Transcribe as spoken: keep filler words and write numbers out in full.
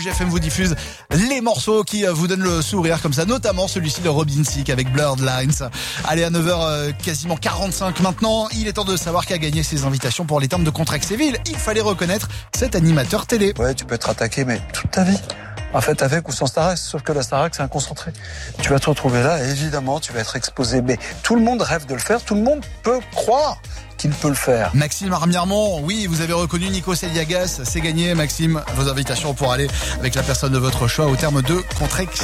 F M vous diffuse les morceaux qui vous donnent le sourire comme ça, notamment celui-ci de Robin Thicke avec Blurred Lines. Allez, à neuf heures quasiment quarante-cinq maintenant, il est temps de savoir qui a gagné ses invitations pour les termes de contrat Séville. Il fallait reconnaître cet animateur télé. Ouais, tu peux être attaqué, mais toute ta vie. En fait, avec ou sans Starac, sauf que la Starac, c'est un concentré. Tu vas te retrouver là, et évidemment, tu vas être exposé. Mais tout le monde rêve de le faire, tout le monde peut croire qu'il peut le faire. Maxime Armirmont, oui, vous avez reconnu Nico Seliagas, c'est gagné, Maxime. Vos invitations pour aller avec la personne de votre choix au terme de contrat